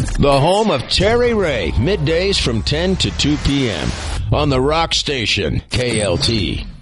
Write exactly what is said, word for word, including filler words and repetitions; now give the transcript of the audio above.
The home of Terry Ray, middays from ten to two p.m. on the Rock Station, K L T.